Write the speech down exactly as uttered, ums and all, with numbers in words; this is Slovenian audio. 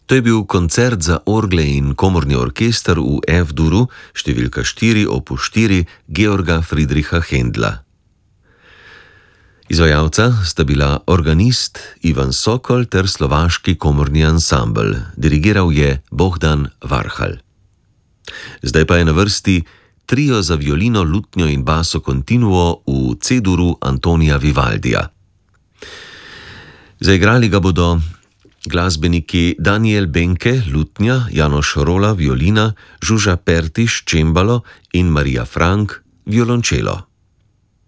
To je bil koncert za orgle in komorni orkester v F-duru, številka štiri, opus štiri, Georga Friedricha Händla. Izvajalca sta bila organist Ivan Sokol ter slovaški komorni ansambel. Dirigiral je Bohdan Varhal. Zdaj pa je na vrsti trio za violino, lutnjo in basso continuo v C-duru Antonija Vivaldija. Zaigrali ga bodo glasbeniki Daniel Benke, lutnja, Janoš Rola, violina, Žuža Pertiš, čembalo in Marija Frank, violončelo.